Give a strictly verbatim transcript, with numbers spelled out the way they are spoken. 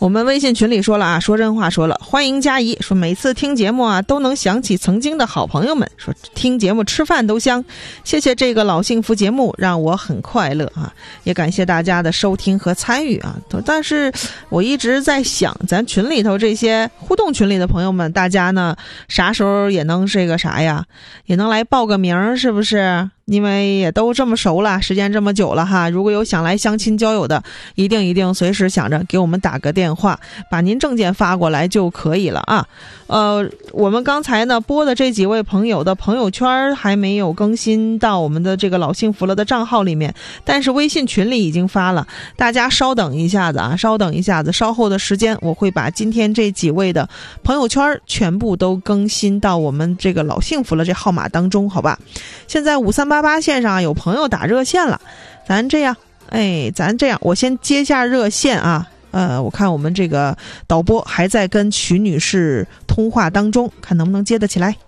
我们微信群里说了啊，说真话说了，欢迎加怡，说每次听节目啊都能想起曾经的好朋友们，说听节目吃饭都香，谢谢这个老幸福节目让我很快乐啊，也感谢大家的收听和参与啊。但是我一直在想，咱群里头这些互动群里的朋友们，大家呢啥时候也能这个啥呀，也能来报个名，是不是？因为也都这么熟了，时间这么久了哈，如果有想来相亲交友的，一定一定随时想着给我们打个电话，把您证件发过来就可以了啊。呃，我们刚才呢播的这几位朋友的朋友圈还没有更新到我们的这个老幸福了的账号里面，但是微信群里已经发了，大家稍等一下子啊，稍等一下子，稍后的时间我会把今天这几位的朋友圈全部都更新到我们这个老幸福了这号码当中，好吧？现在五三八八线上有朋友打热线了，咱这样，哎，咱这样，我先接下热线啊。呃，我看我们这个导播还在跟曲女士通话当中，看能不能接得起来。